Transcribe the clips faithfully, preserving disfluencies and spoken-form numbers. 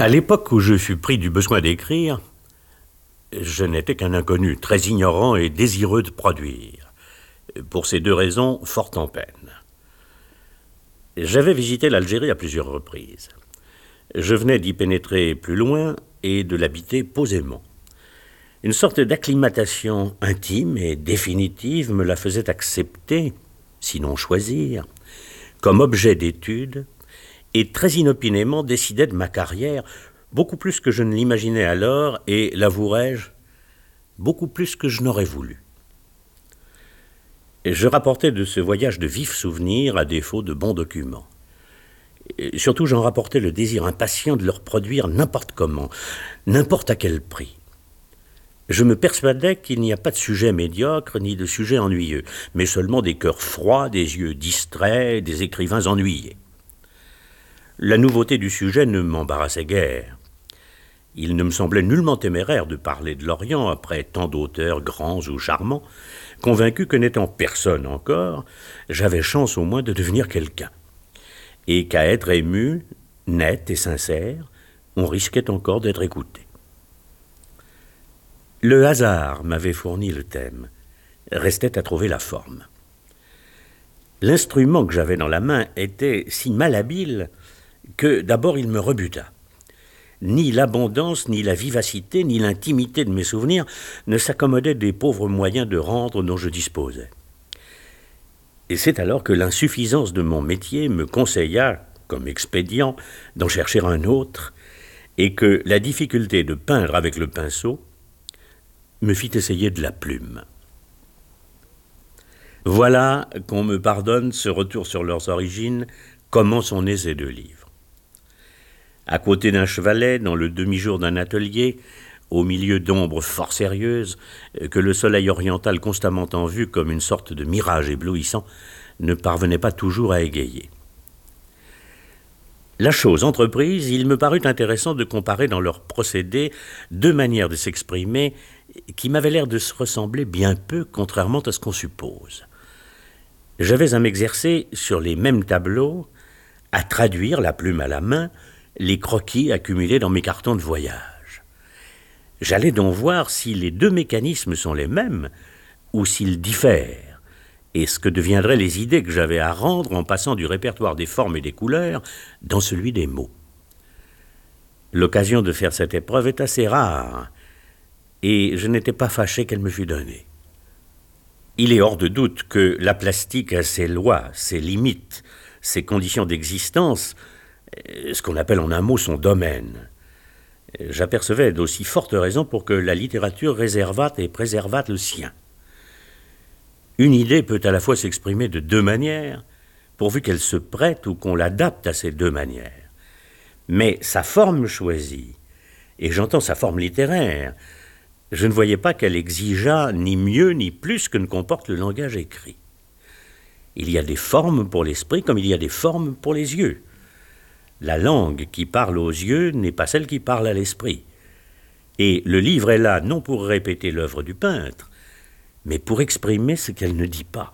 À l'époque où je fus pris du besoin d'écrire, je n'étais qu'un inconnu, très ignorant et désireux de produire. Pour ces deux raisons, fort en peine. J'avais visité l'Algérie à plusieurs reprises. Je venais d'y pénétrer plus loin et de l'habiter posément. Une sorte d'acclimatation intime et définitive me la faisait accepter, sinon choisir, comme objet d'étude, et très inopinément décidait de ma carrière, beaucoup plus que je ne l'imaginais alors, et, l'avouerai-je, beaucoup plus que je n'aurais voulu. Je rapportais de ce voyage de vifs souvenirs à défaut de bons documents. Et surtout, j'en rapportais le désir impatient de leur produire n'importe comment, n'importe à quel prix. Je me persuadais qu'il n'y a pas de sujet médiocre ni de sujet ennuyeux, mais seulement des cœurs froids, des yeux distraits, des écrivains ennuyés. La nouveauté du sujet ne m'embarrassait guère. Il ne me semblait nullement téméraire de parler de l'Orient après tant d'auteurs grands ou charmants, convaincu que n'étant personne encore, j'avais chance au moins de devenir quelqu'un. Et qu'à être ému, net et sincère, on risquait encore d'être écouté. Le hasard m'avait fourni le thème. Restait à trouver la forme. L'instrument que j'avais dans la main était si malhabile que d'abord il me rebuta. Ni l'abondance, ni la vivacité, ni l'intimité de mes souvenirs ne s'accommodaient des pauvres moyens de rendre dont je disposais. Et c'est alors que l'insuffisance de mon métier me conseilla, comme expédient, d'en chercher un autre, et que la difficulté de peindre avec le pinceau me fit essayer de la plume. Voilà, qu'on me pardonne ce retour sur leurs origines, comment sont nés ces deux livres. À côté d'un chevalet, dans le demi-jour d'un atelier, au milieu d'ombres fort sérieuses, que le soleil oriental constamment en vue comme une sorte de mirage éblouissant, ne parvenait pas toujours à égayer. La chose entreprise, il me parut intéressant de comparer dans leurs procédés deux manières de s'exprimer qui m'avaient l'air de se ressembler bien peu, contrairement à ce qu'on suppose. J'avais à m'exercer sur les mêmes tableaux, à traduire, la plume à la main, les croquis accumulés dans mes cartons de voyage. J'allais donc voir si les deux mécanismes sont les mêmes ou s'ils diffèrent, et ce que deviendraient les idées que j'avais à rendre en passant du répertoire des formes et des couleurs dans celui des mots. L'occasion de faire cette épreuve est assez rare, et je n'étais pas fâché qu'elle me fût donnée. Il est hors de doute que la plastique a ses lois, ses limites, ses conditions d'existence, ce qu'on appelle en un mot son domaine. J'apercevais d'aussi fortes raisons pour que la littérature réservât et préservât le sien. Une idée peut à la fois s'exprimer de deux manières, pourvu qu'elle se prête ou qu'on l'adapte à ces deux manières. Mais sa forme choisie, et j'entends sa forme littéraire, je ne voyais pas qu'elle exigeât ni mieux ni plus que ne comporte le langage écrit. Il y a des formes pour l'esprit comme il y a des formes pour les yeux. La langue qui parle aux yeux n'est pas celle qui parle à l'esprit. Et le livre est là non pour répéter l'œuvre du peintre, mais pour exprimer ce qu'elle ne dit pas.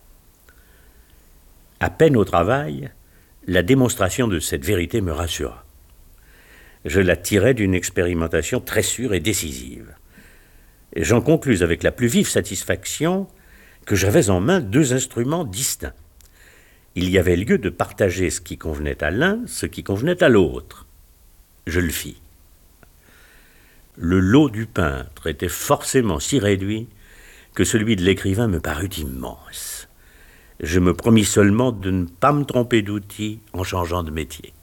À peine au travail, la démonstration de cette vérité me rassura. Je la tirais d'une expérimentation très sûre et décisive. J'en conclus avec la plus vive satisfaction que j'avais en main deux instruments distincts. Il y avait lieu de partager ce qui convenait à l'un, ce qui convenait à l'autre. Je le fis. Le lot du peintre était forcément si réduit que celui de l'écrivain me parut immense. Je me promis seulement de ne pas me tromper d'outil en changeant de métier.